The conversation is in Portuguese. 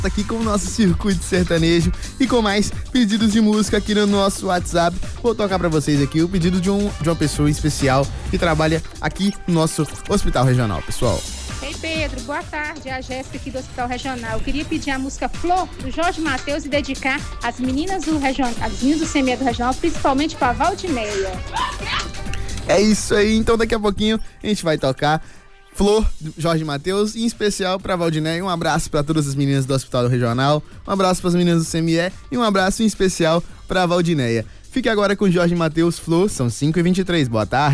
aqui com o nosso circuito sertanejo e com mais pedidos de música aqui no nosso WhatsApp. Vou tocar pra vocês aqui o pedido de uma pessoa especial que trabalha aqui no nosso Hospital Regional, pessoal. Ei Pedro, boa tarde, é a Jéssica aqui do Hospital Regional. Eu queria pedir a música Flor, do Jorge Mateus, e dedicar às meninas do CME do Regional, principalmente pra Valdineia. É isso aí, então daqui a pouquinho a gente vai tocar Flor, do Jorge Mateus, em especial pra Valdineia. Um abraço pra todas as meninas do Hospital Regional, um abraço pras meninas do CME e um abraço em especial pra Valdineia. Fique agora com Jorge Mateus, Flor, são 5h23, boa tarde.